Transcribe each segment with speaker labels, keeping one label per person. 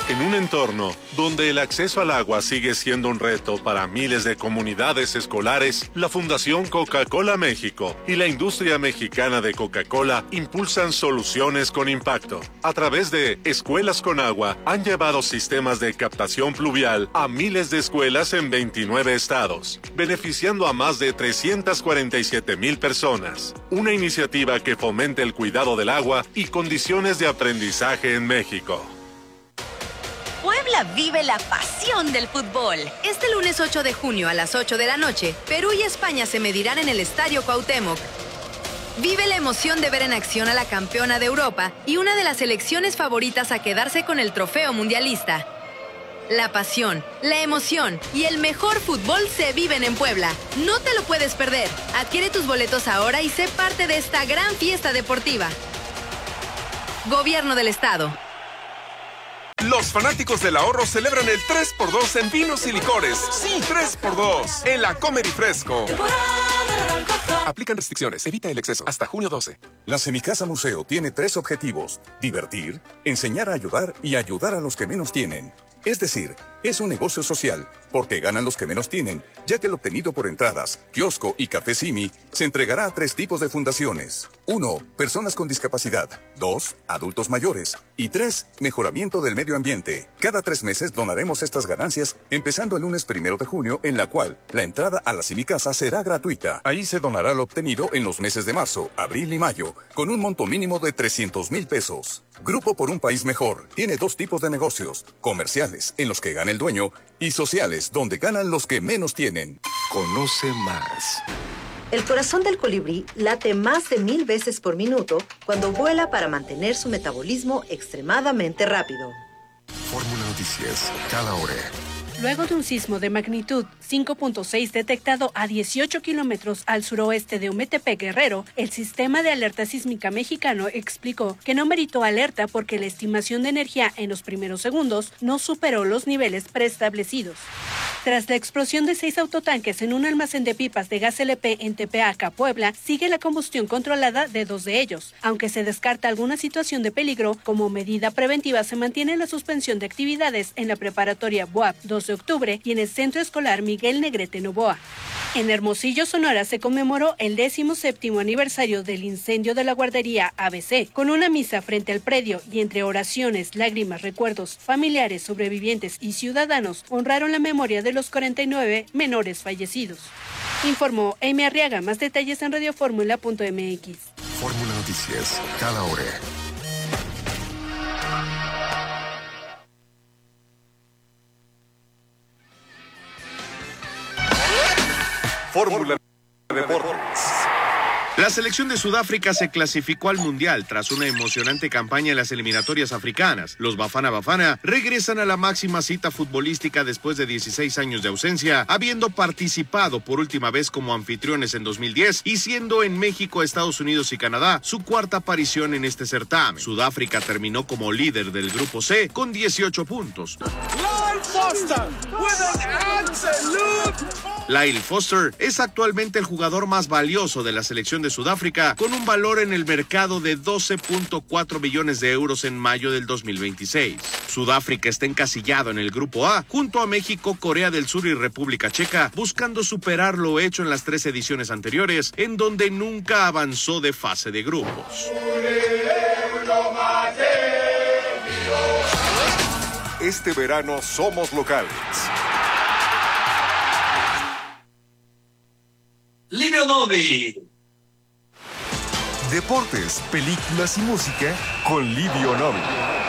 Speaker 1: En un entorno donde el acceso al agua sigue siendo un reto para miles de comunidades escolares, la Fundación Coca-Cola México y la industria mexicana de Coca-Cola impulsan soluciones con impacto. A través de Escuelas con Agua, han llevado sistemas de captación pluvial a miles de escuelas en 29 estados, beneficiando a más de 347,000 personas. Una iniciativa que fomente el cuidado del agua y condiciones de aprendizaje en México.
Speaker 2: Puebla vive la pasión del fútbol.
Speaker 3: Este lunes 8 de junio a las 8 de la noche, Perú y España se medirán en el Estadio Cuauhtémoc. Vive la emoción de ver en acción a la campeona de Europa y una de las selecciones favoritas a quedarse con el trofeo mundialista. La pasión, la emoción y el mejor fútbol se viven en Puebla. No te lo puedes perder. Adquiere tus boletos ahora y sé parte de esta gran fiesta deportiva. Gobierno del Estado.
Speaker 4: Los fanáticos del ahorro celebran el 3x2 en vinos y licores. Sí, 3x2 en la Comer y Fresco. Aplican restricciones. Evita el exceso. Hasta junio 12.
Speaker 5: La Semicasa Museo tiene 3 objetivos: divertir, enseñar a ayudar y ayudar a los que menos tienen. Es decir, es un negocio social, porque ganan los que menos tienen, ya que el obtenido por entradas, kiosco y café Simi se entregará a 3 tipos de fundaciones. 1. Personas con discapacidad. 2. Adultos mayores. Y 3. Mejoramiento del medio ambiente. Cada 3 meses donaremos estas ganancias, empezando el lunes 1 de junio, en la cual la entrada a la Semicasa será gratuita. Ahí se donará lo obtenido en los meses de marzo, abril y mayo, con un monto mínimo de 300,000 pesos. Grupo por un país mejor tiene 2 tipos de negocios: comerciales, en los que gana el dueño, y sociales, donde ganan los que menos tienen.
Speaker 4: Conoce más.
Speaker 6: El corazón del colibrí late más de 1000 veces por minuto cuando vuela para mantener su metabolismo extremadamente rápido.
Speaker 4: Fórmula Noticias, cada hora.
Speaker 7: Luego de un sismo de magnitud 5.6 detectado a 18 kilómetros al suroeste de Ometepec, Guerrero, el sistema de alerta sísmica mexicano explicó que no meritó alerta porque la estimación de energía en los primeros segundos no superó los niveles preestablecidos. Tras la explosión de 6 autotanques en un almacén de pipas de gas LP en Tepeaca, Puebla, sigue la combustión controlada de 2 de ellos. Aunque se descarta alguna situación de peligro, como medida preventiva se mantiene la suspensión de actividades en la preparatoria BUAP 2 de octubre y en el Centro Escolar Miguel Negrete Novoa. En Hermosillo, Sonora, se conmemoró el 17º aniversario del incendio de la guardería ABC, con una misa frente al predio y entre oraciones, lágrimas, recuerdos, familiares, sobrevivientes y ciudadanos honraron la memoria de los 49 menores fallecidos. Informó Amy Arriaga. Más detalles en radioformula.mx.
Speaker 4: Fórmula Noticias, cada hora. Fórmula Deportes.
Speaker 8: La selección de Sudáfrica se clasificó al Mundial tras una emocionante campaña en las eliminatorias africanas. Los Bafana Bafana regresan a la máxima cita futbolística después de 16 años de ausencia, habiendo participado por última vez como anfitriones en 2010 y siendo en México, Estados Unidos y Canadá su cuarta aparición en este certamen. Sudáfrica terminó como líder del Grupo C con 18 puntos. Lyle Foster es actualmente el jugador más valioso de la selección de Sudáfrica, con un valor en el mercado de 12.4 millones de euros en mayo del 2026. Sudáfrica está encasillado en el Grupo A, junto a México, Corea del Sur y República Checa, buscando superar lo hecho en las 3 ediciones anteriores, en donde nunca avanzó de fase de grupos.
Speaker 4: Este verano somos locales.
Speaker 9: Livio Novi.
Speaker 4: Deportes, películas y música con Livio Novi.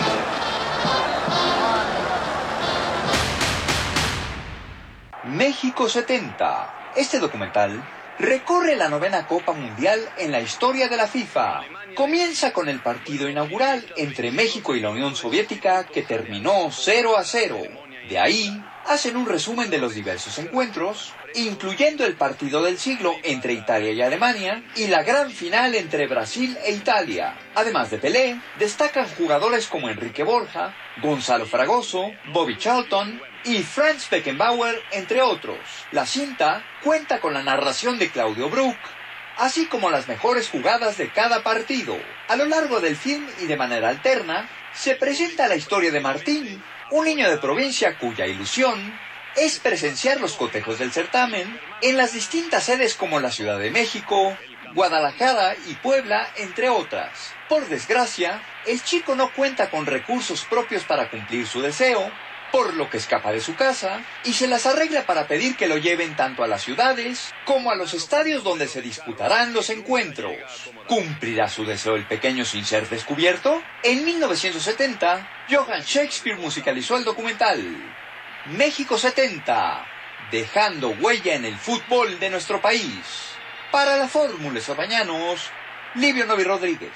Speaker 9: México 70. Este documental recorre la 9ª Copa Mundial en la historia de la FIFA. Comienza con el partido inaugural entre México y la Unión Soviética, que terminó 0-0. De ahí hacen un resumen de los diversos encuentros, incluyendo el partido del siglo entre Italia y Alemania y la gran final entre Brasil e Italia. Además de Pelé, destacan jugadores como Enrique Borja, Gonzalo Fragoso, Bobby Charlton y Franz Beckenbauer, entre otros. La cinta cuenta con la narración de Claudio Brook, así como las mejores jugadas de cada partido. A lo largo del film y de manera alterna, se presenta la historia de Martín, un niño de provincia cuya ilusión es presenciar los cotejos del certamen en las distintas sedes como la Ciudad de México, Guadalajara y Puebla, entre otras. Por desgracia, el chico no cuenta con recursos propios para cumplir su deseo, por lo que escapa de su casa y se las arregla para pedir que lo lleven tanto a las ciudades como a los estadios donde se disputarán los encuentros. ¿Cumplirá su deseo el pequeño sin ser descubierto? En 1970, Johann Shakespeare musicalizó el documental México 70, dejando huella en el fútbol de nuestro país. Para la Fórmula Bañanos, Livio Novi Rodríguez.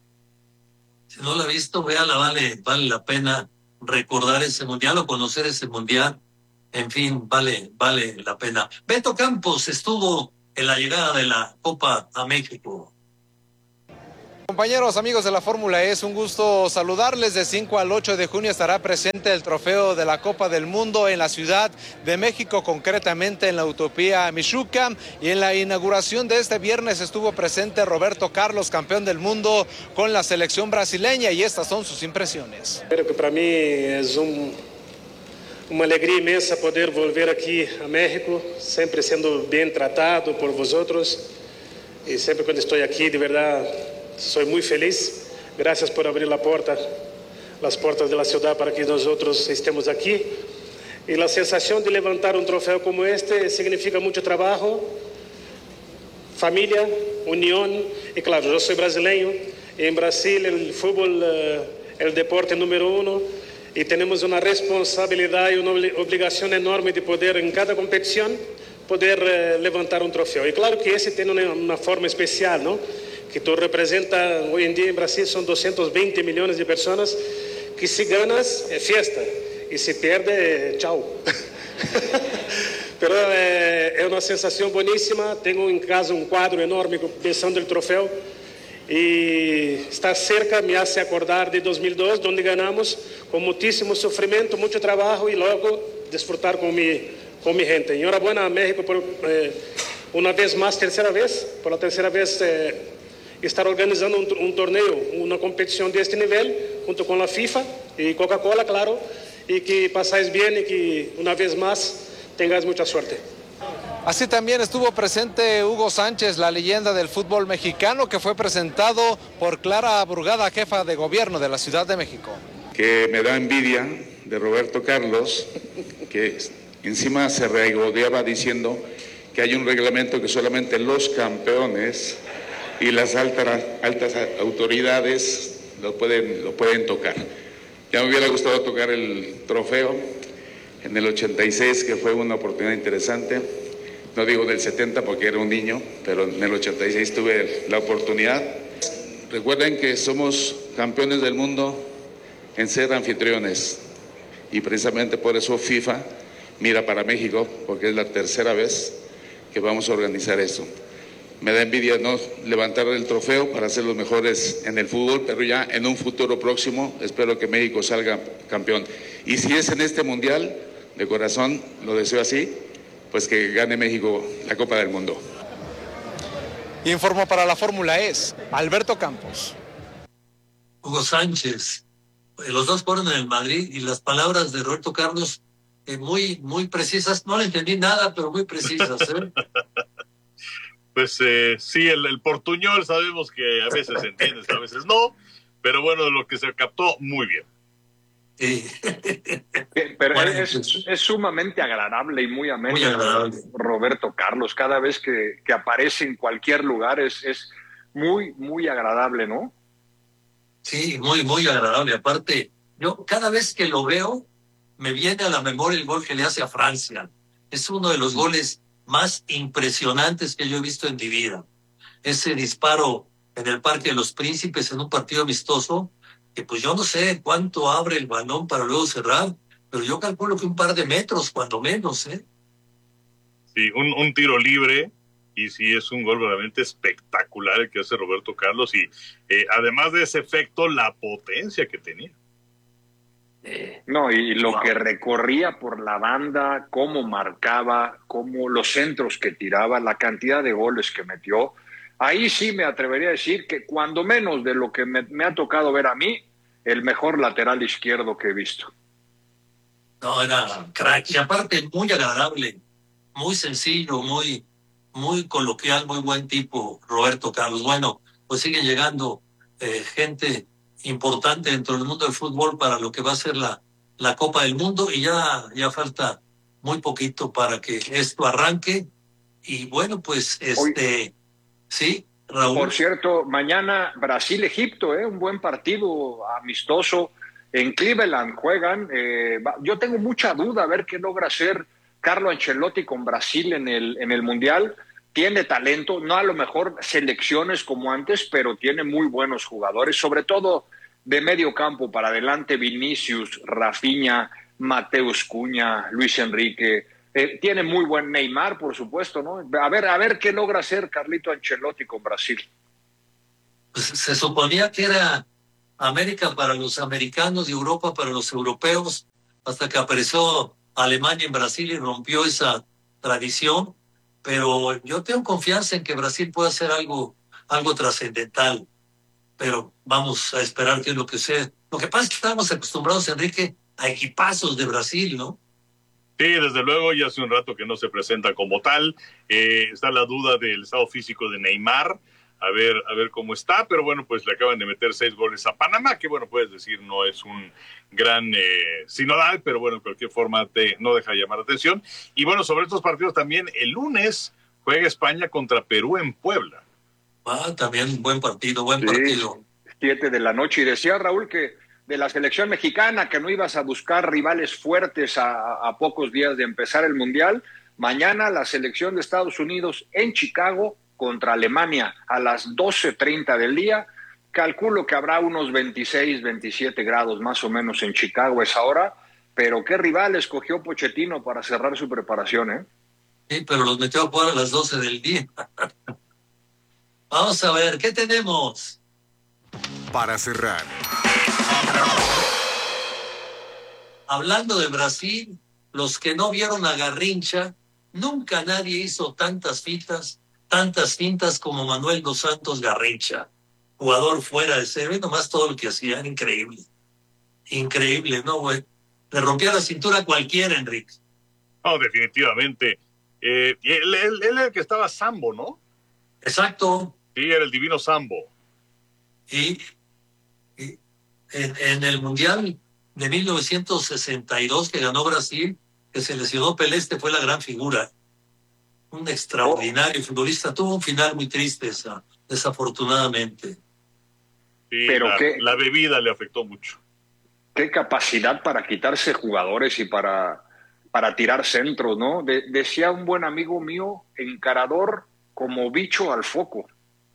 Speaker 10: Si no la ha visto, véala, vale la pena recordar ese mundial o conocer ese mundial. En fin, vale la pena. Beto Campos estuvo en la llegada de la Copa a México.
Speaker 11: Compañeros, amigos de la Fórmula E, es un gusto saludarles. De 5 al 8 de junio estará presente el trofeo de la Copa del Mundo en la Ciudad de México, concretamente en la Utopía Michuca. Y en la inauguración de este viernes estuvo presente Roberto Carlos, campeón del mundo con la selección brasileña, y estas son sus impresiones.
Speaker 12: Creo que para mí es una alegría inmensa poder volver aquí a México, siempre siendo bien tratado por vosotros. Y siempre cuando estoy aquí, de verdad, soy muy feliz. Gracias por abrir las puertas de la ciudad para que nosotros estemos aquí. Y la sensación de levantar un trofeo como este significa mucho trabajo, familia, unión. Y claro, yo soy brasileño. En Brasil el fútbol es el deporte número 1 y tenemos una responsabilidad y una obligación enorme de poder en cada competición poder levantar un trofeo. Y claro que ese tiene una forma especial, ¿no? Que tú representas, hoy en día en Brasil son 220 millones de personas, que si ganas es fiesta y si pierdes, chao. Pero es una sensación buenísima. Tengo en casa un cuadro enorme pensando el trofeo y estar cerca me hace acordar de 2002, donde ganamos con muchísimo sufrimiento, mucho trabajo y luego disfrutar con mi gente. Enhorabuena a México por una vez más, por la tercera vez estar organizando un torneo, una competición de este nivel, junto con la FIFA y Coca-Cola, claro, y que pasáis bien y que una vez más tengáis mucha suerte.
Speaker 11: Así también estuvo presente Hugo Sánchez, la leyenda del fútbol mexicano, que fue presentado por Clara Brugada, jefa de gobierno de la Ciudad de México.
Speaker 13: Que me da envidia de Roberto Carlos, que encima se regodeaba diciendo que hay un reglamento que solamente los campeones y las altas autoridades lo pueden tocar. Ya me hubiera gustado tocar el trofeo en el 86, que fue una oportunidad interesante. No digo del 70 porque era un niño, pero en el 86 tuve la oportunidad. Recuerden que somos campeones del mundo en ser anfitriones y precisamente por eso FIFA mira para México, porque es la tercera vez que vamos a organizar esto. Me da envidia no levantar el trofeo para ser los mejores en el fútbol, pero ya en un futuro próximo espero que México salga campeón. Y si es en este mundial, de corazón lo deseo así, pues que gane México la Copa del Mundo.
Speaker 11: Informó para la Fórmula E Alberto Campos.
Speaker 10: Hugo Sánchez, los dos fueron en el Madrid y las palabras de Roberto Carlos muy precisas. No le entendí nada, pero muy precisas, ¿eh?
Speaker 14: Pues sí, el portuñol sabemos que a veces entiendes, a veces no, pero bueno, lo que se captó, muy bien.
Speaker 10: Sí.
Speaker 15: Pero es sumamente agradable y muy ameno. Muy agradable. Roberto Carlos, cada vez que aparece en cualquier lugar es muy agradable, ¿no?
Speaker 10: Sí, muy agradable. Aparte, yo cada vez que lo veo, me viene a la memoria el gol que le hace a Francia. Es uno de los goles más impresionantes que yo he visto en mi vida. Ese disparo en el Parque de los Príncipes en un partido amistoso, que pues yo no sé cuánto abre el balón para luego cerrar, pero yo calculo que un par de metros, cuando menos, ¿eh?
Speaker 14: Sí, un tiro libre, y sí es un gol realmente espectacular el que hace Roberto Carlos, y además de ese efecto, la potencia que tenía.
Speaker 15: No, y lo que recorría por la banda, cómo marcaba, cómo los centros que tiraba, la cantidad de goles que metió. Ahí sí me atrevería a decir que cuando menos de lo que me ha tocado ver a mí, el mejor lateral izquierdo que he visto.
Speaker 10: No, era crack. Y aparte, muy agradable, muy sencillo, muy coloquial, muy buen tipo, Roberto Carlos. Bueno, pues sigue llegando gente importante dentro del mundo del fútbol para lo que va a ser la Copa del Mundo, y ya falta muy poquito para que esto arranque. Y bueno, pues sí, Raúl.
Speaker 15: Por cierto, mañana Brasil-Egipto, un buen partido amistoso. En Cleveland juegan. Yo tengo mucha duda a ver qué logra hacer Carlo Ancelotti con Brasil en el Mundial. Tiene talento, no a lo mejor selecciones como antes, pero tiene muy buenos jugadores, sobre todo de medio campo para adelante: Vinicius, Rafinha, Mateus Cunha, Luis Enrique. Tiene muy buen Neymar, por supuesto, ¿no? A ver qué logra hacer Carlito Ancelotti con Brasil.
Speaker 10: Pues se suponía que era América para los americanos y Europa para los europeos, hasta que apareció Alemania en Brasil y rompió esa tradición. Pero yo tengo confianza en que Brasil pueda hacer algo trascendental. Pero vamos a esperar qué es lo que sea. Lo que pasa es que estamos acostumbrados, Enrique, a equipazos de Brasil, ¿no?
Speaker 14: Sí, desde luego, ya hace un rato que no se presenta como tal. Está la duda del estado físico de Neymar. A ver cómo está, pero bueno, pues le acaban de meter 6 goles a Panamá, que bueno, puedes decir no es un gran sinodal, pero bueno, de cualquier forma no deja de llamar la atención. Y bueno, sobre estos partidos también, el lunes juega España contra Perú en Puebla.
Speaker 10: También buen partido.
Speaker 15: 7 de la noche, y decía Raúl que de la selección mexicana, que no ibas a buscar rivales fuertes a pocos días de empezar el Mundial. Mañana la selección de Estados Unidos en Chicago contra Alemania a las 12:30 del día. Calculo que habrá unos 26, 27 grados más o menos en Chicago a esa hora, pero qué rival escogió Pochettino para cerrar su preparación, ¿eh?
Speaker 10: Sí, pero los metió a jugar a las 12 del día. Vamos a ver, ¿qué tenemos?
Speaker 16: Para cerrar.
Speaker 10: Hablando de Brasil, los que no vieron a Garrincha, nunca nadie hizo tantas fintas como Manuel dos Santos Garrincha, jugador fuera de serie. Nomás todo lo que hacía era increíble, ¿no, güey? Le rompía la cintura a cualquiera, Enrique.
Speaker 14: No, definitivamente. Él era el que estaba Sambo, ¿no?
Speaker 10: Exacto.
Speaker 14: Sí, era el divino Sambo.
Speaker 10: Y en el Mundial de 1962 que ganó Brasil, que se lesionó Pelé, fue la gran figura. Un extraordinario futbolista. Tuvo un final muy triste, desafortunadamente.
Speaker 14: Sí, pero la bebida le afectó mucho.
Speaker 15: Qué capacidad para quitarse jugadores y para tirar centros, ¿no? Decía un buen amigo mío, encarador como bicho al foco.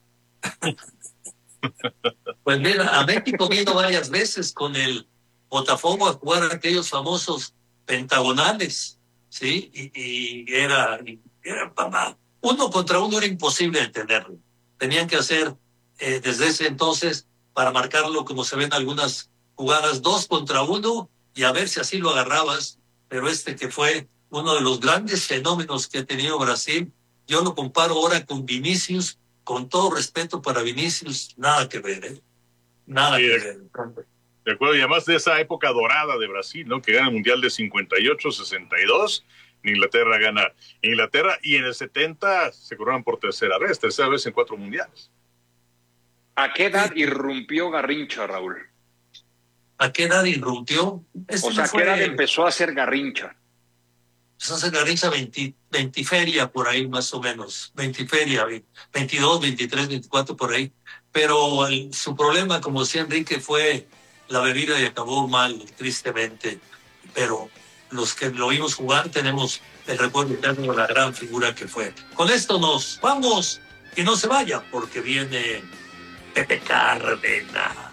Speaker 10: Pues mira, a México vino varias veces con el Botafogo a jugar aquellos famosos pentagonales, ¿sí? Y era uno contra uno, era imposible entenderlo. Tenían que hacer desde ese entonces, para marcarlo como se ven algunas jugadas, 2 contra 1, y a ver si así lo agarrabas. Pero que fue uno de los grandes fenómenos que ha tenido Brasil, yo lo comparo ahora con Vinicius. Con todo respeto para Vinicius, nada que ver, ¿eh? Nada que ver.
Speaker 14: De acuerdo, y además de esa época dorada de Brasil, ¿no? Que gana el Mundial de 58, 62, Inglaterra gana. Inglaterra, y en el 70 se coronan por tercera vez en 4 mundiales.
Speaker 15: ¿A qué edad irrumpió Garrincha, Raúl?
Speaker 10: ¿A qué edad irrumpió?
Speaker 15: ¿A qué edad empezó a hacer Garrincha?
Speaker 10: Empezó a hacer Garrincha 20 feria por ahí, más o menos. 20 feria, 22, 23, 24 por ahí. Pero su problema, como decía Enrique, fue la bebida, y acabó mal, tristemente. Pero los que lo vimos jugar tenemos el recuerdo eterno de la gran figura que fue. Con esto nos vamos, y no se vaya, porque viene Pepe Cárdenas.